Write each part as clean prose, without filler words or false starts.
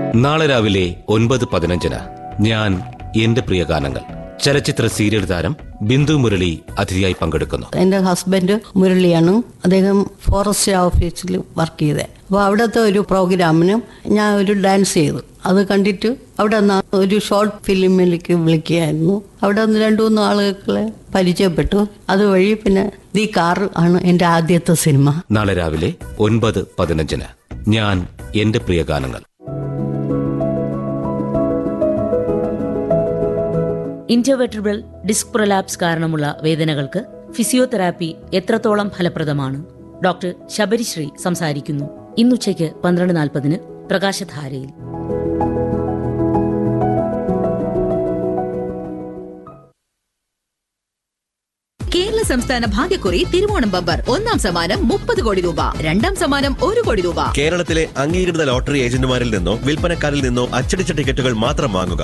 നാളെ രാവിലെ 9:15 ഞാൻ എന്റെ പ്രിയ ഗാനങ്ങൾ ചലച്ചിത്ര സീരിയൽ താരം ബിന്ദു മുരളി അതിഥിയായി പങ്കെടുക്കുന്നു. എന്റെ ഹസ്ബൻഡ് മുരളിയാണ്. അദ്ദേഹം ഫോറസ്റ്റ് ഓഫീസിൽ വർക്ക് ചെയ്തത്. അപ്പോൾ അവിടുത്തെ ഒരു പ്രോഗ്രാമിനും ഞാൻ ഒരു ഡാൻസ് ചെയ്തു. അത് കണ്ടിട്ട് അവിടെ നിന്ന് ഒരു ഷോർട്ട് ഫിലിമിലേക്ക് വിളിക്കുകയായിരുന്നു. അവിടെ നിന്ന് 2-3 ആളുകളെ പരിചയപ്പെട്ടു. അതുവഴി പിന്നെ ദി കാർ ആണ് എൻ്റെ ആദ്യത്തെ സിനിമ. നാളെ രാവിലെ 9:15 ഞാൻ എന്റെ പ്രിയ ഗാനങ്ങൾ. ഇന്റർവെർട്ടിബ്രൽ ഡിസ്ക് പ്രൊലാപ്സ് കാരണമുള്ള വേദനകൾക്ക് ഫിസിയോതെറാപ്പി എത്രത്തോളം ഫലപ്രദമാണ്? ഡോക്ടർ ശബരിശ്രീ സംസാരിക്കുന്നു. ഇന്നുച്ചയ്ക്ക് 12:40 പ്രകാശധാരയിൽ. കേരള സംസ്ഥാന ഭാഗ്യക്കുറി തിരുവോണം ബമ്പർ. 1ാം സമ്മാനം 30 കോടി രൂപ, 2ാം സമ്മാനം 1 കോടി രൂപ. കേരളത്തിലെ അംഗീകൃത ലോട്ടറി ഏജന്റുമാരിൽ നിന്നോ വിൽപ്പനക്കാരിൽ നിന്നോ അച്ചടിച്ച ടിക്കറ്റുകൾ മാത്രം വാങ്ങുക.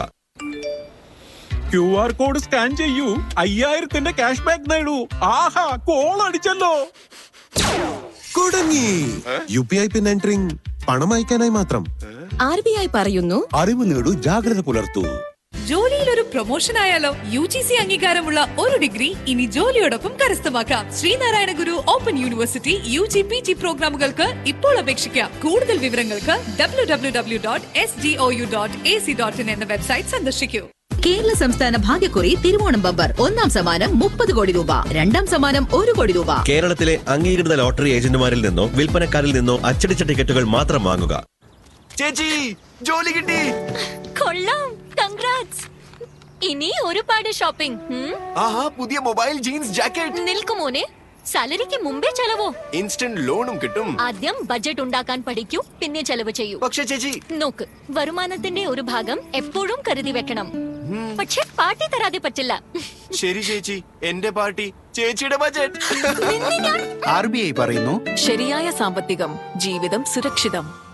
QR കോഡ് സ്കാൻ ചെയ്യൂ, 5000 ക്യാഷ് ബാക്ക് നേടൂ. ആഹാ, കോൾ അടിച്ചല്ലോ. കുടുങ്ങി. UPI പിൻ എൻട്രിങ് പണം അയക്കാനായി മാത്രം. RBI പറയുന്നു, അറിവ് നേടൂ, ജാഗ്രത പുലർത്തൂ. ജോലിയിൽ ഒരു പ്രൊമോഷൻ ആയാലോ? UGC അംഗീകാരമുള്ള ഒരു ഡിഗ്രി ഇനി ജോലിയോടൊപ്പം കരസ്ഥമാക്കാം. ശ്രീനാരായണ ഗുരു ഓപ്പൺ യൂണിവേഴ്സിറ്റി UG PG പ്രോഗ്രാമുകൾക്ക് ഇപ്പോൾ അപേക്ഷിക്കാം. കൂടുതൽ വിവരങ്ങൾക്ക് www.sdou.ac.in എന്ന വെബ്സൈറ്റ് സന്ദർശിക്കൂ. കേരള സംസ്ഥാന ഭാഗ്യക്കുറി തിരുവോണം ബമ്പർ. 1ാം സമ്മാനം 30 കോടി രൂപ, 2ാം സമ്മാനം 1 കോടി രൂപ. കേരളത്തിലെ അംഗീകൃത ലോട്ടറി ഏജന്റുമാരിൽ നിന്നോ വിൽപ്പനക്കാരിൽ നിന്നോ അച്ചടിച്ച ടിക്കറ്റുകൾ മാത്രം വാങ്ങുക. ചേച്ചി, ജോലി കിട്ടി. കൊള്ളാം, കൺഗ്രാറ്റ്സ്. ഇനി ഒരുപാട് ഷോപ്പിംഗ്. ആഹാ, പുതിയ മൊബൈൽ, ജീൻസ്, ജാക്കറ്റ്. നിൽക്കുമോനെ, സാലറിക്ക് മുമ്പേ ചെലവോ? ഇൻസ്റ്റന്റ് ലോണും കിട്ടും. ആദ്യം ബഡ്ജറ്റ് ഉണ്ടാക്കാൻ പഠിക്കൂ, പിന്നെ ചെലവ് ചെയ്യൂ. പക്ഷേ ചേച്ചി, നോക്ക്, വരുമാനത്തിന്റെ ഒരു ഭാഗം എപ്പോഴും കരുതി വെക്കണം. പക്ഷെ പാർട്ടി തരാതെ പറ്റില്ല. ശരി ചേച്ചി, എന്റെ പാർട്ടി ചേച്ചിയുടെ ബഡ്ജറ്റ്. RBI പറയുന്നു, ശരിയായ സാമ്പത്തികം ജീവിതം സുരക്ഷിതം.